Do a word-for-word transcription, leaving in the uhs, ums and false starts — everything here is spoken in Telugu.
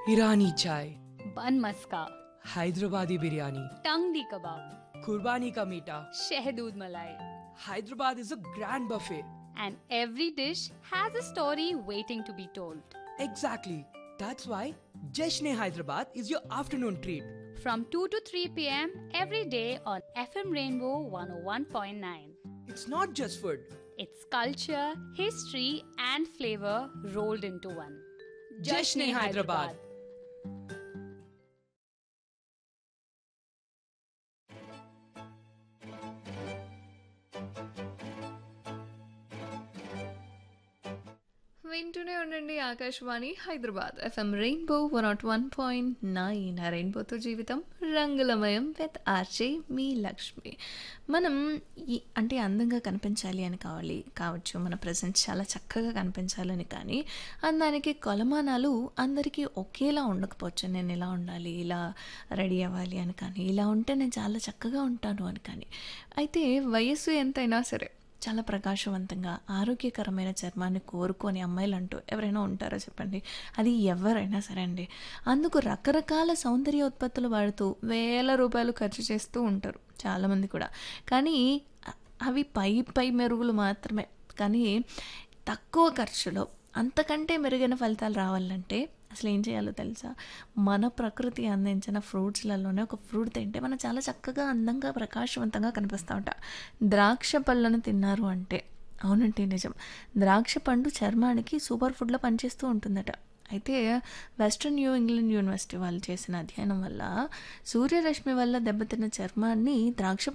ईरानी चाय, बन मस्का, हैदराबादी बिरयानी, टंगडी कबाब, कुर्बानी का मीठा. शहदूद मलाई. Hyderabad is a grand buffet. And every dish has a story waiting to be told. Exactly. That's why Jashne Hyderabad is your afternoon treat. From two to three p.m. every day on F M Rainbow one oh one point nine. It's not just food. It's culture, history, and flavor rolled into one. Jashne Hyderabad. వింటూనే ఉండండి Akashvani Hyderabad FM rainbow one not one point nine ఆ రెయిన్బోతో జీవితం రంగులమయం విత్ ఆర్జే మీ లక్ష్మి. మనం ఈ అంటే అందంగా కనిపించాలి అని కావాలి కావచ్చు, మన ప్రజెన్స్ చాలా చక్కగా కనిపించాలని, కానీ అందానికి కొలమానాలు అందరికీ ఒకేలా ఉండకపోవచ్చు. నేను ఇలా ఉండాలి, ఇలా రెడీ అవ్వాలి అని కానీ, ఇలా ఉంటే నేను చాలా చక్కగా ఉంటాను అని కానీ. అయితే వయస్సు ఎంతైనా సరే చాలా ప్రకాశవంతంగా ఆరోగ్యకరమైన చర్మాన్ని కోరుకొని అమ్మాయిలు అంటూ ఎవరైనా ఉంటారో చెప్పండి? అది ఎవరైనా సరే అండి. అందుకు రకరకాల సౌందర్య ఉత్పత్తులు వాడుతూ వేల రూపాయలు ఖర్చు చేస్తూ ఉంటారు చాలామంది కూడా. కానీ అవి పై పై మెరుగులు మాత్రమే. కానీ తక్కువ ఖర్చులో అంతకంటే మెరుగైన ఫలితాలు రావాలంటే అసలు ఏం చేయాలో తెలుసా? మన ప్రకృతి అందించిన ఫ్రూట్స్లలోనే ఒక ఫ్రూట్ తింటే మనం చాలా చక్కగా అందంగా ప్రకాశవంతంగా కనిపిస్తూ ఉంటాం. ద్రాక్ష పళ్ళను తిన్నారు అంటే, అవునంటే నిజం, ద్రాక్ష పండు చర్మానికి సూపర్ ఫుడ్లో పనిచేస్తూ ఉంటుందట. అయితే వెస్ట్రన్ న్యూ ఇంగ్లాండ్ యూనివర్సిటీ వాళ్ళు చేసిన అధ్యయనం వల్ల సూర్యరశ్మి వల్ల దెబ్బతిన్న చర్మాన్ని ద్రాక్ష